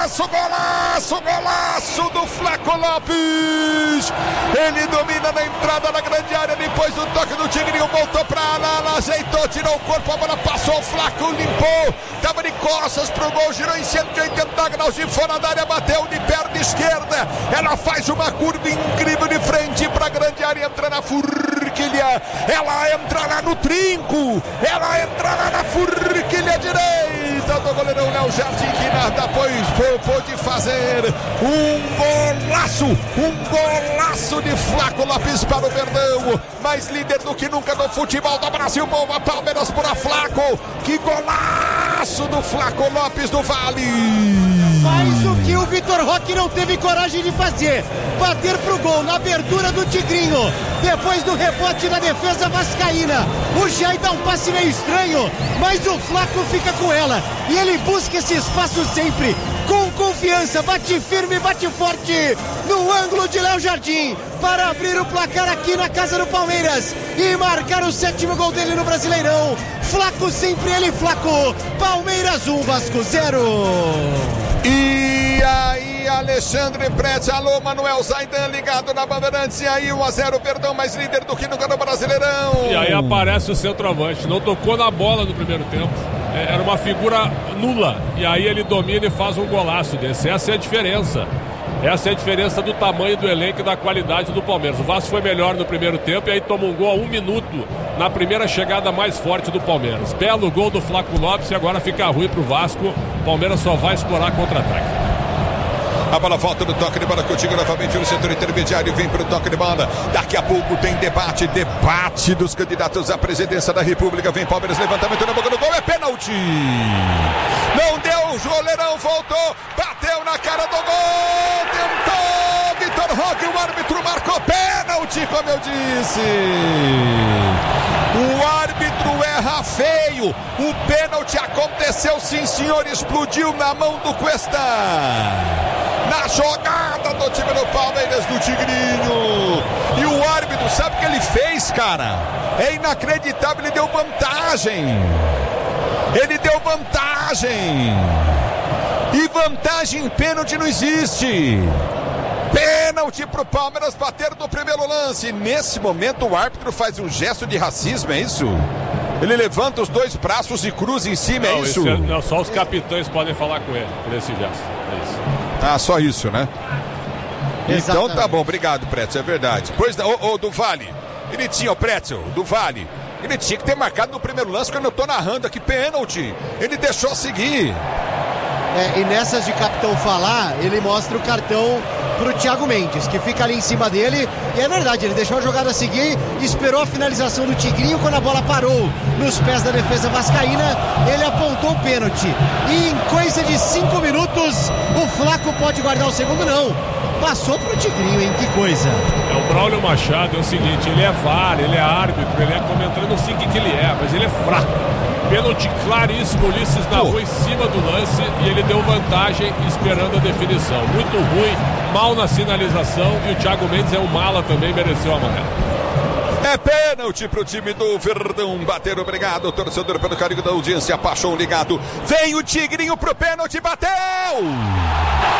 golaço do Flaco Lopes. Ele domina na entrada da grande área, depois do toque do Tigrinho, voltou pra lá, ajeitou, tirou o corpo, a bola passou, o Flaco limpou, tava de costas pro gol, girou em 180 graus de fora da área, bateu de perna esquerda, ela faz uma curva incrível de frente pra grande área, entra na forquilha, ela entra lá no trinco, ela entra lá na forquilha direita do goleirão Léo Jardim, que nada pôde fazer. Um golaço de Flaco Lopes para o Verdão, mais líder do que nunca no futebol do Brasil. Boa, Palmeiras por a Flaco, que golaço do Flaco Lopes do Vale. Faz o que o Vitor Roque não teve coragem de fazer, bater pro gol na abertura do Tigrinho, depois do rebote na defesa vascaína. O Jair dá um passe meio estranho, mas o Flaco fica com ela e ele busca esse espaço sempre com confiança, bate firme, bate forte no ângulo de Léo Jardim para abrir o placar aqui na casa do Palmeiras e marcar o 7º gol dele no Brasileirão. Flaco sempre, ele Flaco. Palmeiras 1, Vasco 0. E aí, Alexandre Prete, alô, Manuel Zaidan ligado na Bandeirantes. E aí, 1-0, Verdão mais líder do que nunca no Brasileirão. E aí aparece o centroavante, não tocou na bola no primeiro tempo. Era uma figura nula. E aí ele domina e faz um golaço desse. Essa é a diferença. Essa é a diferença do tamanho do elenco e da qualidade do Palmeiras. O Vasco foi melhor no primeiro tempo e aí toma um gol a 1 minuto na primeira chegada mais forte do Palmeiras. Belo gol do Flaco Lopes e agora fica ruim pro Vasco. O Palmeiras só vai explorar contra-ataque. A bola volta no toque de bola contigo novamente no setor intermediário, vem para o toque de bola. Daqui a pouco tem debate dos candidatos à presidência da República. Vem Palmeiras, levantamento na boca do gol, é pênalti. Não deu, o goleirão voltou, bateu na cara do gol, tentou Vitor Roque, o árbitro marcou pênalti, como eu disse. O árbitro erra feio. O pênalti aconteceu, sim senhor, explodiu na mão do Cuesta. Na jogada do time do Palmeiras, do Tigrinho. E o árbitro, sabe o que ele fez, cara? É inacreditável, ele deu vantagem. Ele deu vantagem. E vantagem em pênalti não existe. Pênalti pro Palmeiras bater no primeiro lance. Nesse momento o árbitro faz um gesto de racismo, é isso? Ele levanta os dois braços e cruza em cima, não, é isso? Não, só os capitães podem falar com ele por esse gesto, é isso. Ah, só isso, né? Exatamente. Então tá bom, obrigado, Pretzel, é verdade. Pois não, o do Vale, ele tinha o Pretzel, do Vale, ele tinha que ter marcado no primeiro lance, quando eu tô narrando aqui, pênalti. Ele deixou seguir. E nessas de capitão falar, ele mostra o cartão pro Thiago Mendes, que fica ali em cima dele, e é verdade, ele deixou a jogada seguir, esperou a finalização do Tigrinho, quando a bola parou nos pés da defesa vascaína, ele apontou o pênalti, e em coisa de 5 minutos, o Flaco pode guardar o segundo, não, passou pro Tigrinho, hein, que coisa. O Braulio Machado é o seguinte, ele é VAR, ele é árbitro, ele é comentário, não sei o que ele é, mas ele é fraco. Pênalti claríssimo, Ulisses na rua em cima do lance e ele deu vantagem esperando a definição. Muito ruim, mal na sinalização e o Thiago Mendes é um mala também, mereceu a amarelo. É pênalti pro time do Verdão bater, obrigado, torcedor, pelo carinho da audiência, Paixão ligado. Vem o Tigrinho pro pênalti, bateu!